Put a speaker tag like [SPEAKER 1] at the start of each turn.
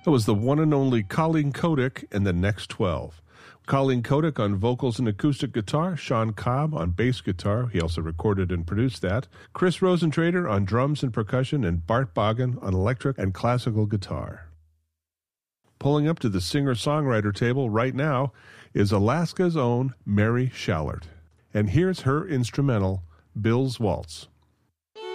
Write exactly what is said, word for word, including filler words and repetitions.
[SPEAKER 1] That was the one and only Colleen Kodak and the Next twelve. Colleen Kodak on vocals and acoustic guitar, Sean Cobb on bass guitar, he also recorded and produced that, Chris Rosentrader on drums and percussion, and Bart Bogan on electric and classical guitar. Pulling up to the singer-songwriter table right now is Alaska's own Mary Shallert. And here's her instrumental, Bill's Waltz.